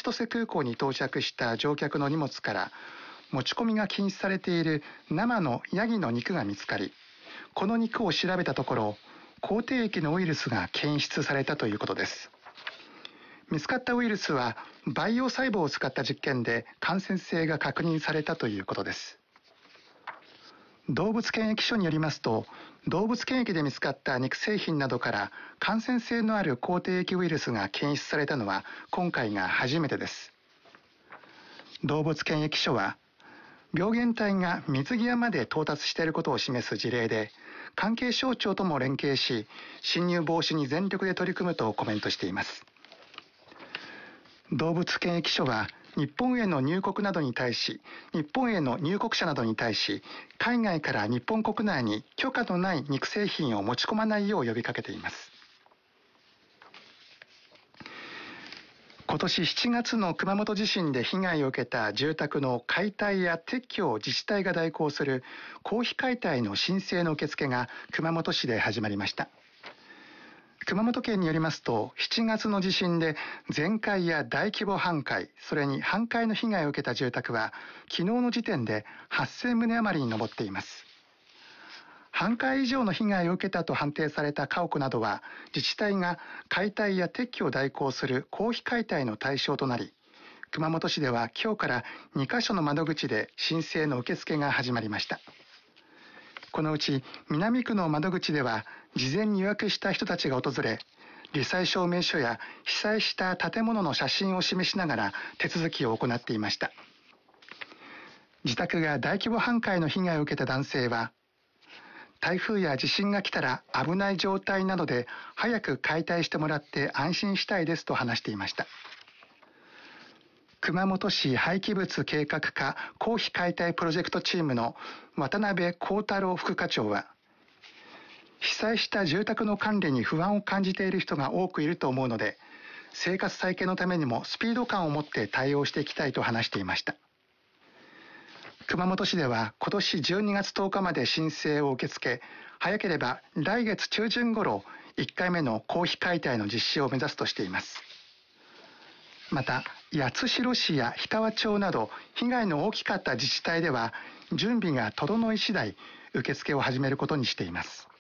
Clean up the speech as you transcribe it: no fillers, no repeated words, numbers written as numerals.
千歳空港に到着した乗客の荷物から持ち込みが禁止されている生のヤギの肉が見つかり、この肉を調べたところ、口蹄疫のウイルスが検出されたということです。見つかったウイルスは培養細胞を使った実験で感染性が確認されたということです。動物検疫所によりますと、動物検疫で見つかった肉製品などから感染性のある口蹄疫ウイルスが検出されたのは今回が初めてです。動物検疫所は、病原体が水際まで到達していることを示す事例で、関係省庁とも連携し、侵入防止に全力で取り組むとコメントしています。動物検疫所は、日本への入国などに対し、日本への入国者などに対し、海外から日本国内に許可のない肉製品を持ち込まないよう呼びかけています。今年7月の熊本地震で被害を受けた住宅の解体や撤去を自治体が代行する公費解体の申請の受付が熊本市で始まりました。熊本県によりますと、7月の地震で全壊や大規模半壊、それに半壊の被害を受けた住宅は昨日の時点で8000棟余りに上っています。半壊以上の被害を受けたと判定された家屋などは、自治体が解体や撤去を代行する公費解体の対象となり、熊本市では今日から2カ所の窓口で申請の受付が始まりました。このうち南区の窓口では、事前に予約した人たちが訪れ、罹災証明書や被災した建物の写真を示しながら手続きを行っていました。自宅が大規模半壊の被害を受けた男性は、台風や地震が来たら危ない状態なので早く解体してもらって安心したいですと話していました。熊本市廃棄物計画課公費解体プロジェクトチームの渡辺幸太郎副課長は、被災した住宅の管理に不安を感じている人が多くいると思うので、生活再建のためにもスピード感を持って対応していきたいと話していました。熊本市では今年12月10日まで申請を受け付け、早ければ来月中旬頃1回目の公費解体の実施を目指すとしています。また、八代市や氷川町など被害の大きかった自治体では準備が整い次第受付を始めることにしています。